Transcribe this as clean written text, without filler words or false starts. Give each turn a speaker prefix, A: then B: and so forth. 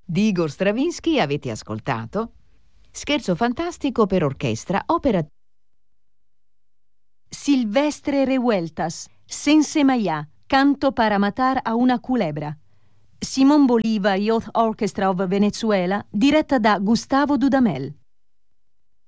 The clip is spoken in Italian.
A: Di Igor Stravinsky avete ascoltato Scherzo fantastico per orchestra, opera
B: Silvestre Revueltas, Sense Maya, Canto para matar a una culebra. Simón Bolívar Youth Orchestra of Venezuela, diretta da Gustavo Dudamel.